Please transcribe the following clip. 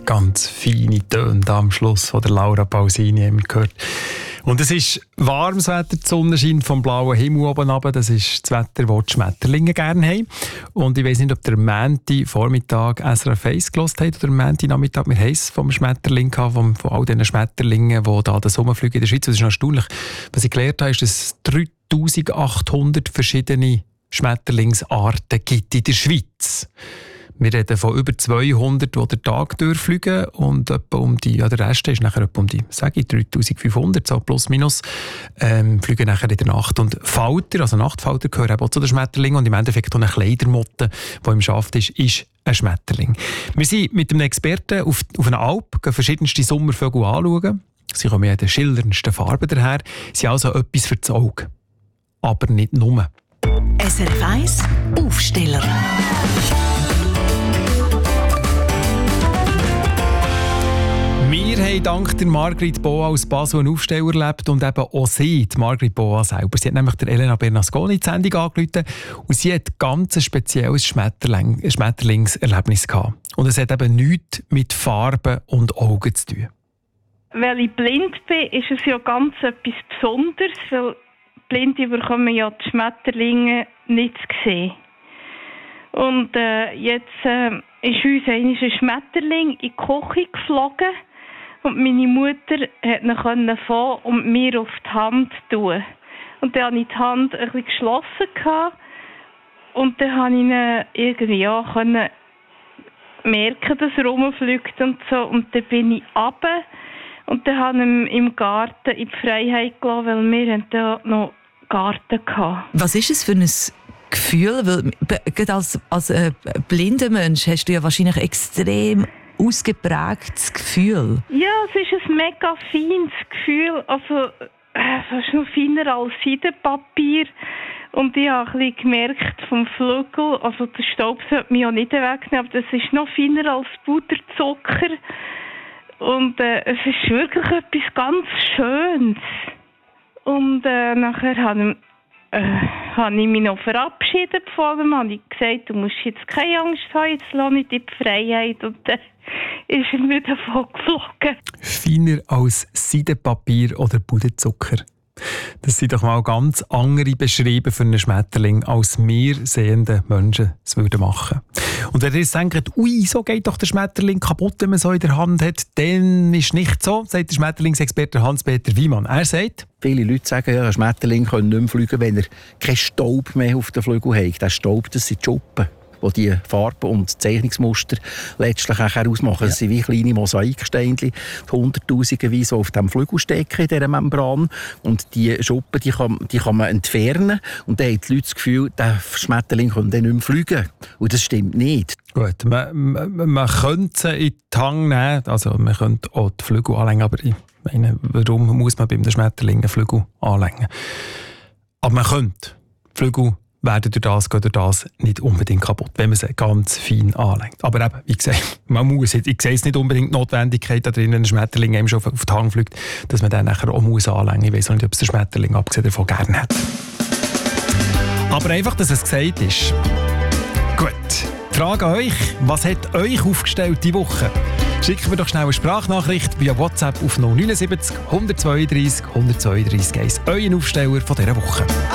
Ganz feine Töne am Schluss von der Laura Pausini haben wir gehört. Und es ist warmes Wetter, die Sonne scheint vom blauen Himmel oben runter. Das ist das Wetter, das die Schmetterlinge gerne haben. Und ich weiss nicht, ob der Montag-Vormittag SRF 1 gehört hat oder Montag-Nachmittag. Wir haben es vom Schmetterling gehabt, von all diesen Schmetterlingen, die da den Sommerflug in der Schweiz. Das ist noch erstaunlich. Was ich gelernt habe, ist, dass es 3800 verschiedene Schmetterlingsarten gibt in der Schweiz. Wir reden von über 200, die den Tag durchfliegen und etwa der Rest ist nachher etwa 3500, so plus minus, fliegen nachher in der Nacht. Und Falter, also Nachtfalter, gehören auch zu den Schmetterlingen und im Endeffekt auch eine Kleidermotte, die im Schaft ist ein Schmetterling. Wir sind mit einem Experten auf einer Alp, gehen verschiedenste Sommervögel anschauen. Sie kommen in den schillerndsten Farben daher. Sie haben also etwas für das Auge. Aber nicht nur. SRF 1 Aufsteller. Wir haben dank der Margrit Boa aus Basel einen Aufsteller erlebt und eben auch sie, die Margrit Boa selber. Sie hat nämlich der Elena Bernasconi die Sendung angerufen und sie hat ganz ein spezielles Schmetterlingserlebnis gehabt. Und es hat eben nichts mit Farben und Augen zu tun. Weil ich blind bin, ist es ja ganz etwas Besonderes, weil Blinde bekommen ja die Schmetterlinge nicht zu sehen. Und jetzt ist uns ein Schmetterling in die Küche geflogen und meine Mutter hat ihn fangen und mir auf die Hand tun. Und dann hatte ich die Hand ein bisschen geschlossen und dann konnte ich ihn irgendwie können merken, dass er rumfliegt und so. Und dann bin ich runter und dann habe ich ihn im Garten in die Freiheit gelassen, weil wir hatten da noch Garten hatten. Was ist es für ein Gefühl? Weil, gerade als blinder Mensch hast du ja wahrscheinlich extrem ausgeprägtes Gefühl. Ja, es ist ein mega feines Gefühl. Also, fast noch feiner als Seidenpapier. Und ich habe ein bisschen gemerkt vom Flügel, also der Staub sollte mich ja nicht wegnehmen, aber das ist noch feiner als Puderzucker. Und es ist wirklich etwas ganz Schönes. Und nachher habe ich mich noch verabschiedet von ihm. Habe ich gesagt, du musst jetzt keine Angst haben, jetzt lasse ich dich in die Freiheit. Und dann ist er mir davon geflogen. Feiner als Seidenpapier oder Puderzucker. Das sind doch mal ganz andere beschrieben für einen Schmetterling, als wir sehende Menschen es würden machen. Und wenn ihr jetzt denkt, ui, so geht doch der Schmetterling kaputt, wenn man so in der Hand hat, dann ist nicht so, sagt der Schmetterlingsexperte Hans-Peter Wiemann. Er sagt, viele Leute sagen, ja, ein Schmetterling kann nicht mehr fliegen, wenn er keinen Staub mehr auf den Flügel hat. Der Staub, das sind die Schuppen, die Farben und Zeichnungsmuster letztlich auch ausmachen. Ja. Das sind wie kleine Mosaiksteinchen, hunderttausendeweise auf dem Flügel stecken, in dieser Membran. Und die Schuppen, die kann man entfernen. Und dann haben die Leute das Gefühl, der Schmetterling kann dann nicht mehr fliegen. Und das stimmt nicht. Gut, man könnte sie in die Hand nehmen, also man könnte auch die Flügel anlegen, aber ich meine, warum muss man beim Schmetterling einen Flügel anlegen? Aber man könnte Flügel werden durch das nicht unbedingt kaputt, wenn man sie ganz fein anlegt. Aber eben, wie gesagt, ich sehe es nicht unbedingt die Notwendigkeit da drin, wenn ein Schmetterling eben schon auf die Hand fliegt, dass man den nachher auch anlegen muss. Ich weiss auch nicht, ob es der Schmetterling abgesehen davon gerne hat. Aber einfach, dass es gesagt ist. Gut, die Frage an euch, was hat euch aufgestellt diese Woche? Schickt mir doch schnell eine Sprachnachricht via WhatsApp auf 079 132 132 1. Euren Aufsteller von dieser Woche.